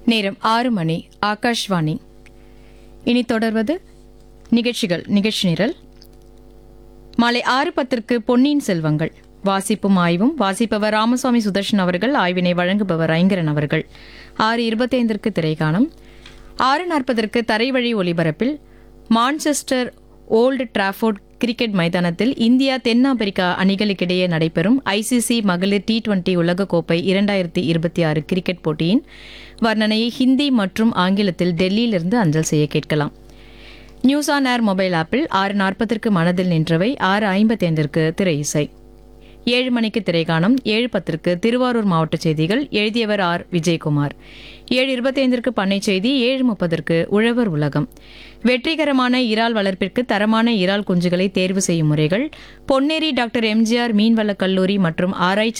நேரம் 6 மணி. ஆகாஷ்வாணி. இனி தொடர்வது நிகழ்ச்சி நிரல். மாலை 6:10 பொன்னியின் செல்வங்கள். வாசிப்பும் ஆய்வும். வாசிப்பவர் ராமசுவாமி சுதர்ஷன் அவர்கள். ஆய்வினை வழங்குபவர் ஐங்கரன் அவர்கள். 6:25 திரைக்காணம். 6:40 தரைவழி ஒலிபரப்பில் மான்செஸ்டர் ஓல்டு டிராஃபோர்ட் கிரிக்கெட் மைதானத்தில் இந்தியா தென்னாப்பிரிக்கா அணிகளுக்கிடையே நடைபெறும் ஐசிசி மகளிர் T20 உலகக்கோப்பை 2026 கிரிக்கெட் போட்டியின் வர்ணனையை ஹிந்தி மற்றும் ஆங்கிலத்தில் டெல்லியிலிருந்து அஞ்சல் செய்ய கேட்கலாம். நியூஸ் ஆன் ஏர் மொபைல் ஆப்பில் 6:40 மனதில் நின்றவை, 6:55 திரை இசை, 7 மணிக்கு திரைக்காணம், 7:10 திருவாரூர் மாவட்ட செய்திகள். எழுதியவர் ஆர். விஜயகுமார். 7:25 பண்ணை செய்தி, 7:30 உழவர் உலகம். வெற்றிகரமான இறால் வளர்ப்பிற்கு தரமான இறால் குஞ்சுகளை தேர்வு செய்யும் முறைகள். பொன்னேரி டாக்டர் எம்ஜிஆர் மீன்வளக் கல்லூரி மற்றும் ஆராய்ச்சி